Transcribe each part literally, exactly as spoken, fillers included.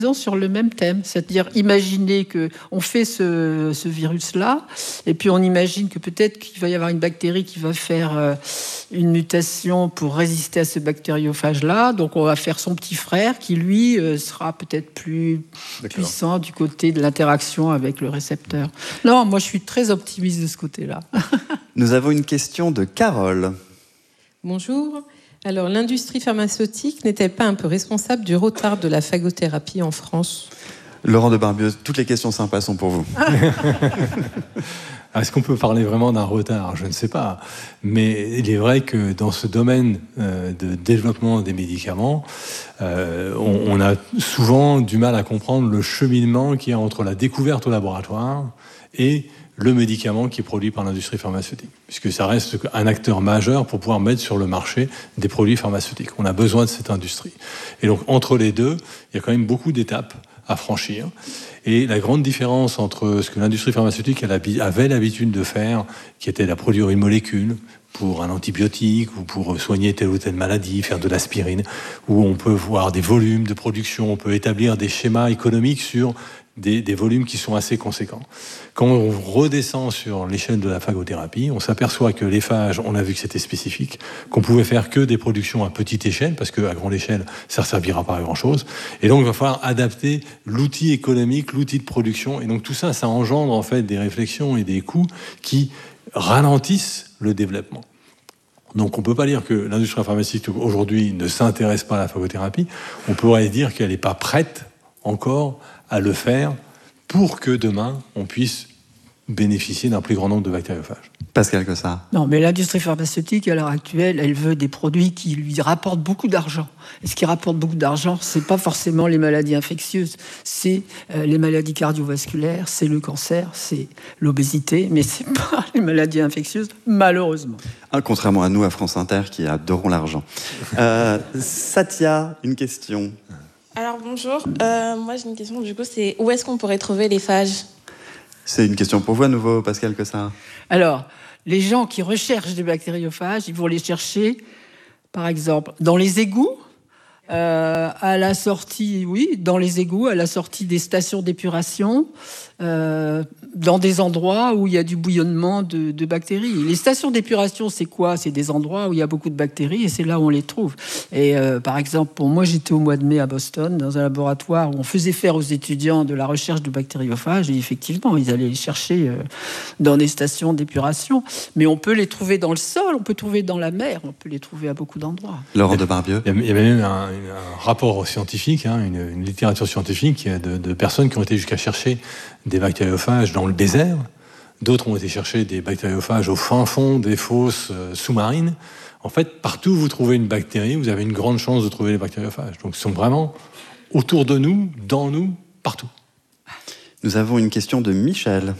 sur le même thème, c'est-à-dire imaginer qu'on fait ce, ce virus-là, et puis on imagine que peut-être qu'il va y avoir une bactérie qui va faire euh, une mutation pour résister à ce bactériophage-là, donc on va faire son petit frère qui, lui, euh, sera peut-être plus D'accord. puissant du côté de l'interaction avec le récepteur. Non, moi je suis très optimiste de ce côté-là. Nous avons une question de Carole. Bonjour. Alors, l'industrie pharmaceutique n'est-elle pas un peu responsable du retard de la phagothérapie en France ? Laurent de Barbieux, toutes les questions sympas sont pour vous. Est-ce qu'on peut parler vraiment d'un retard ? Je ne sais pas. Mais il est vrai que dans ce domaine euh, de développement des médicaments, euh, on, on a souvent du mal à comprendre le cheminement qu'il y a entre la découverte au laboratoire et le médicament qui est produit par l'industrie pharmaceutique, puisque ça reste un acteur majeur pour pouvoir mettre sur le marché des produits pharmaceutiques. On a besoin de cette industrie. Et donc, entre les deux, il y a quand même beaucoup d'étapes à franchir. Et la grande différence entre ce que l'industrie pharmaceutique avait l'habitude de faire, qui était de produire une molécule pour un antibiotique ou pour soigner telle ou telle maladie, faire de l'aspirine, où on peut voir des volumes de production, on peut établir des schémas économiques sur Des, des volumes qui sont assez conséquents. Quand on redescend sur l'échelle de la phagothérapie, on s'aperçoit que les phages, on a vu que c'était spécifique, qu'on pouvait faire que des productions à petite échelle, parce qu'à grande échelle, ça ne servira pas à grand-chose. Et donc, il va falloir adapter l'outil économique, l'outil de production. Et donc, tout ça, ça engendre en fait des réflexions et des coûts qui ralentissent le développement. Donc, on ne peut pas dire que l'industrie pharmaceutique, aujourd'hui, ne s'intéresse pas à la phagothérapie. On pourrait dire qu'elle n'est pas prête encore à le faire pour que demain, on puisse bénéficier d'un plus grand nombre de bactériophages. Pascal Cossard. Non, mais l'industrie pharmaceutique, à l'heure actuelle, elle veut des produits qui lui rapportent beaucoup d'argent. Et ce qui rapporte beaucoup d'argent, c'est pas forcément les maladies infectieuses, c'est euh, les maladies cardiovasculaires, c'est le cancer, c'est l'obésité, mais c'est pas les maladies infectieuses, malheureusement. Ah, contrairement à nous, à France Inter, qui adorons l'argent. Euh, Satya, une question. Alors bonjour, euh, moi j'ai une question du coup, c'est où est-ce qu'on pourrait trouver les phages ? C'est une question pour vous à nouveau, Pascal Cossard. Alors, les gens qui recherchent des bactériophages, ils vont les chercher, par exemple, dans les égouts, euh, à la sortie, oui, dans les égouts, à la sortie des stations d'épuration, euh, dans des endroits où il y a du bouillonnement de, de bactéries. Les stations d'épuration, c'est quoi ? C'est des endroits où il y a beaucoup de bactéries et c'est là où on les trouve. Et euh, par exemple, pour moi, j'étais au mois de mai à Boston, dans un laboratoire où on faisait faire aux étudiants de la recherche de bactériophages. Et effectivement, ils allaient les chercher euh, dans des stations d'épuration. Mais on peut les trouver dans le sol, on peut trouver dans la mer, on peut les trouver à beaucoup d'endroits. Laurent de Barbieux. Il y a même un, un rapport scientifique, hein, une, une littérature scientifique de, de personnes qui ont été jusqu'à chercher des bactériophages dans le désert. D'autres ont été chercher des bactériophages au fin fond des fosses euh, sous-marines. En fait, partout où vous trouvez une bactérie, vous avez une grande chance de trouver les bactériophages. Donc, ils sont vraiment autour de nous, dans nous, partout. Nous avons une question de Michel.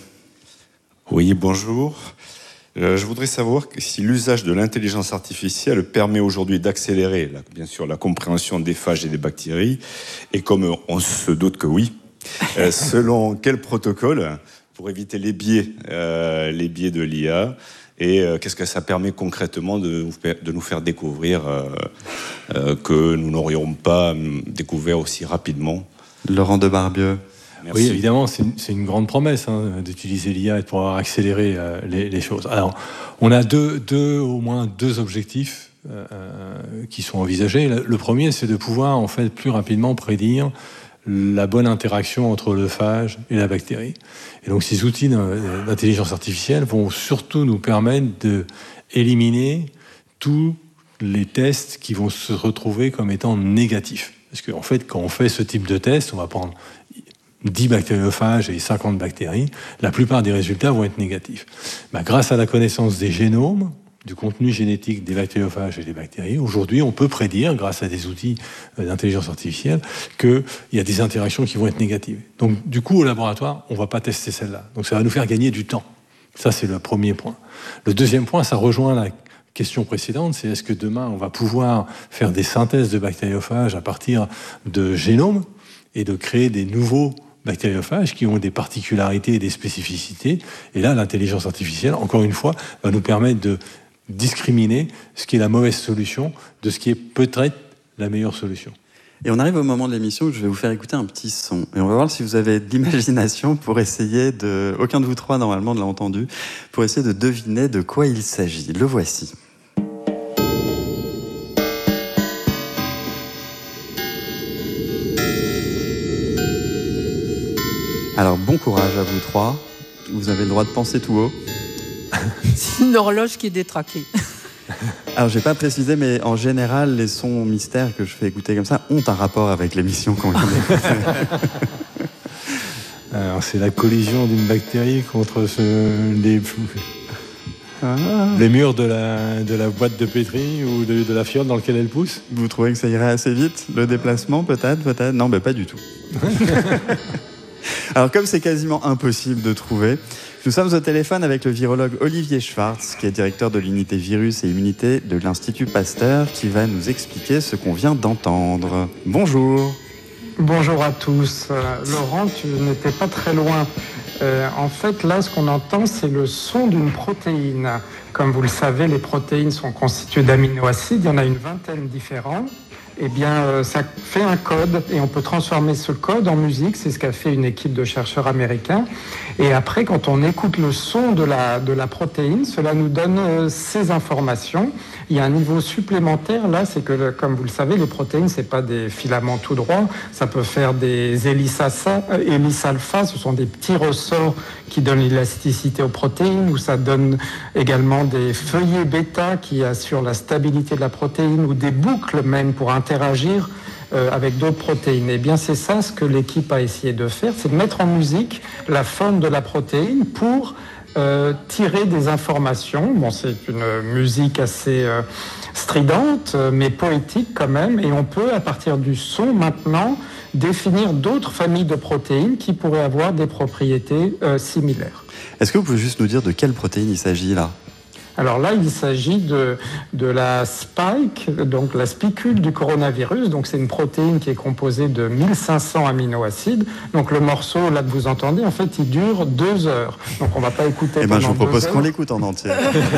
Oui, bonjour. Euh, je voudrais savoir si l'usage de l'intelligence artificielle permet aujourd'hui d'accélérer, la, bien sûr, la compréhension des phages et des bactéries. Et comme on se doute que oui, euh, selon quel protocole pour éviter les biais, euh, les biais de l'I A, et euh, qu'est-ce que ça permet concrètement de, de nous faire découvrir euh, euh, que nous n'aurions pas découvert aussi rapidement. Laurent de Barbieux. Merci. Oui, évidemment, c'est une, c'est une grande promesse hein, d'utiliser l'I A et de pouvoir accélérer euh, les, les choses. Alors, on a deux, deux, au moins deux objectifs euh, qui sont envisagés. Le premier, c'est de pouvoir en fait plus rapidement prédire la bonne interaction entre le phage et la bactérie. Et donc, ces outils d'intelligence artificielle vont surtout nous permettre d'éliminer tous les tests qui vont se retrouver comme étant négatifs. Parce qu'en fait, quand on fait ce type de test, on va prendre dix bactériophages et cinquante bactéries, la plupart des résultats vont être négatifs. Bah, grâce à la connaissance des génomes, du contenu génétique des bactériophages et des bactéries, aujourd'hui, on peut prédire, grâce à des outils d'intelligence artificielle, qu'il y a des interactions qui vont être négatives. Donc, du coup, au laboratoire, on ne va pas tester celle-là. Donc, ça va nous faire gagner du temps. Ça, c'est le premier point. Le deuxième point, ça rejoint la question précédente, c'est est-ce que demain, on va pouvoir faire des synthèses de bactériophages à partir de génomes et de créer des nouveaux bactériophages qui ont des particularités et des spécificités. Et là, l'intelligence artificielle, encore une fois, va nous permettre de discriminer ce qui est la mauvaise solution de ce qui est peut-être la meilleure solution. Et on arrive au moment de l'émission où je vais vous faire écouter un petit son. Et on va voir si vous avez de l'imagination pour essayer de... Aucun de vous trois, normalement, ne l'a entendu. Pour essayer de deviner de quoi il s'agit. Le voici. Alors, bon courage à vous trois. Vous avez le droit de penser tout haut. C'est une horloge qui est détraquée. Alors, je n'ai pas précisé, mais en général, les sons mystères que je fais écouter comme ça ont un rapport avec l'émission qu'on vient d'écouter. Alors, c'est la collision d'une bactérie contre ce, les, ah. les murs de la, de la boîte de pétri ou de, de la fiole dans laquelle elle pousse. Vous trouvez que ça irait assez vite, le déplacement, peut-être, peut-être Non, mais pas du tout. Alors, comme c'est quasiment impossible de trouver, nous sommes au téléphone avec le virologue Olivier Schwartz, qui est directeur de l'unité virus et immunité de l'Institut Pasteur, qui va nous expliquer ce qu'on vient d'entendre. Bonjour. Bonjour à tous. Euh, Laurent, tu n'étais pas très loin. Euh, en fait, là, ce qu'on entend, c'est le son d'une protéine. Comme vous le savez, les protéines sont constituées d'aminoacides. Il y en a une vingtaine différents. Eh bien, euh, ça fait un code et on peut transformer ce code en musique. C'est ce qu'a fait une équipe de chercheurs américains. Et après, quand on écoute le son de la, de la protéine, cela nous donne euh, ces informations. Il y a un niveau supplémentaire, là, c'est que, comme vous le savez, les protéines, c'est pas des filaments tout droits. Ça peut faire des hélices alpha. Ce sont des petits ressorts qui donnent l'élasticité aux protéines, ou ça donne également des feuillets bêta qui assurent la stabilité de la protéine, ou des boucles même pour interagir euh, avec d'autres protéines. Et bien c'est ça ce que l'équipe a essayé de faire, c'est de mettre en musique la forme de la protéine pour euh, tirer des informations. Bon, c'est une musique assez euh, stridente, mais poétique quand même, et on peut, à partir du son maintenant, définir d'autres familles de protéines qui pourraient avoir des propriétés euh, similaires. Est-ce que vous pouvez juste nous dire de quelle protéine il s'agit là ? Alors là, il s'agit de, de la spike, donc la spicule du coronavirus. Donc c'est une protéine qui est composée de mille cinq cents aminoacides. Donc le morceau là que vous entendez, en fait, il dure deux heures. Donc on ne va pas écouter. Eh ben, je vous propose qu'on l'écoute en entier.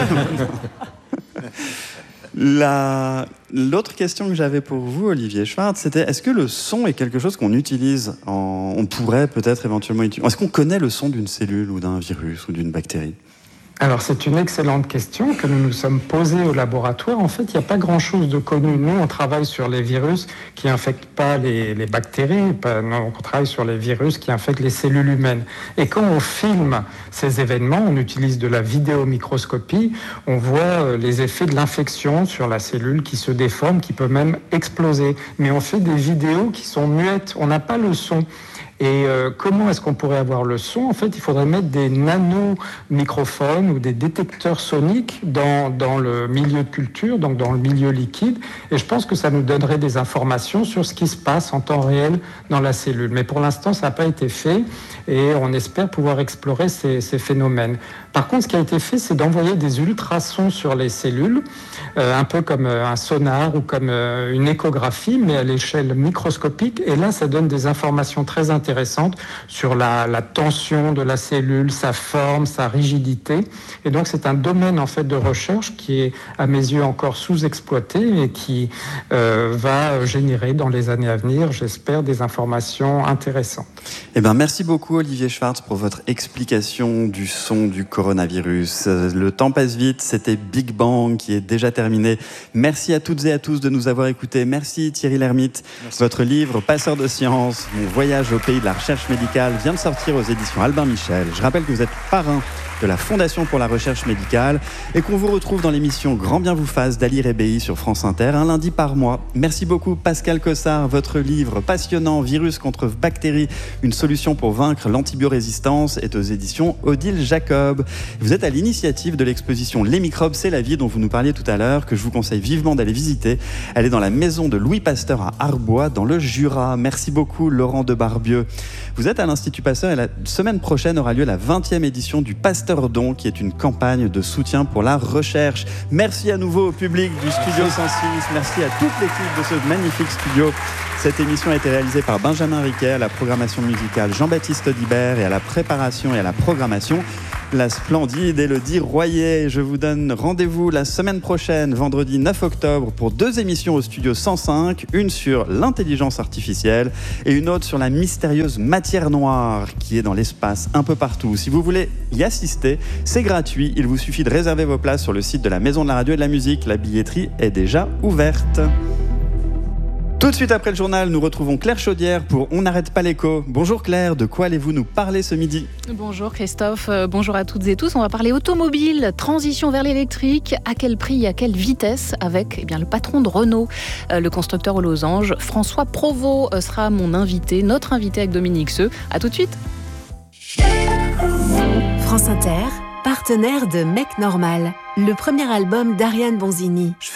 La... L'autre question que j'avais pour vous, Olivier Schwartz, c'était est-ce que le son est quelque chose qu'on utilise en... On pourrait peut-être éventuellement utiliser. Est-ce qu'on connaît le son d'une cellule ou d'un virus ou d'une bactérie ? Alors c'est une excellente question que nous nous sommes posées au laboratoire. En fait, il n'y a pas grand-chose de connu. Nous, on travaille sur les virus qui n'infectent pas les, les bactéries. Pas, non, on travaille sur les virus qui infectent les cellules humaines. Et quand on filme ces événements, on utilise de la vidéomicroscopie, on voit les effets de l'infection sur la cellule qui se déforme, qui peut même exploser. Mais on fait des vidéos qui sont muettes. On n'a pas le son. Et euh, comment est-ce qu'on pourrait avoir le son ? En fait, il faudrait mettre des nano-microphones ou des détecteurs soniques dans, dans le milieu de culture, donc dans le milieu liquide. Et je pense que ça nous donnerait des informations sur ce qui se passe en temps réel dans la cellule. Mais pour l'instant, ça n'a pas été fait et on espère pouvoir explorer ces, ces phénomènes. Par contre, ce qui a été fait, c'est d'envoyer des ultrasons sur les cellules, euh, un peu comme un sonar ou comme euh, une échographie, mais à l'échelle microscopique. Et là, ça donne des informations très intéressantes sur la, la tension de la cellule, sa forme, sa rigidité. Et donc, c'est un domaine en fait de recherche qui est, à mes yeux, encore sous-exploité et qui euh, va générer dans les années à venir, j'espère, des informations intéressantes. Eh bien, merci beaucoup, Olivier Schwartz, pour votre explication du son du coronavirus. Le temps passe vite, c'était Big Bang qui est déjà terminé. Merci à toutes et à tous de nous avoir écoutés. Merci Thierry Lhermitte. Merci. Votre livre « Passeur de sciences, mon voyage au pays de la recherche médicale » vient de sortir aux éditions Albin Michel. Je rappelle que vous êtes parrain de la Fondation pour la recherche médicale et qu'on vous retrouve dans l'émission Grand bien vous fasse d'Ali Rébéi sur France Inter, un lundi par mois. Merci beaucoup Pascal Cossard. Votre livre passionnant « Virus contre bactéries, une solution pour vaincre l'antibiorésistance » est aux éditions Odile Jacob. Vous êtes à l'initiative de l'exposition Les microbes, c'est la vie dont vous nous parliez tout à l'heure, que je vous conseille vivement d'aller visiter. Elle est dans la maison de Louis Pasteur à Arbois, dans le Jura. Merci beaucoup Laurent Debarbieux. Vous êtes à l'Institut Pasteur et la semaine prochaine aura lieu la vingtième édition du Pasteur Don, qui est une campagne de soutien pour la recherche. Merci à nouveau au public du Studio cent six. Merci à toute l'équipe de ce magnifique studio. Cette émission a été réalisée par Benjamin Riquet, à la programmation musicale Jean-Baptiste Audibert et à la préparation et à la programmation La splendide Élodie Royer. Je vous donne rendez-vous la semaine prochaine, vendredi neuf octobre, pour deux émissions au studio cent cinq, une sur l'intelligence artificielle et une autre sur la mystérieuse matière noire qui est dans l'espace un peu partout. Si vous voulez y assister, c'est gratuit. Il vous suffit de réserver vos places sur le site de la Maison de la Radio et de la Musique. La billetterie est déjà ouverte. Tout de suite après le journal, nous retrouvons Claire Chaudière pour On n'arrête pas l'écho. Bonjour Claire, de quoi allez-vous nous parler ce midi ? Bonjour Christophe, euh, bonjour à toutes et tous. On va parler automobile, transition vers l'électrique, à quel prix, à quelle vitesse, avec eh bien, le patron de Renault, euh, le constructeur aux losanges. François Provost euh, sera mon invité, notre invité avec Dominique Seux. À tout de suite. France Inter, partenaire de Mec Normal, le premier album d'Ariane Bonzini.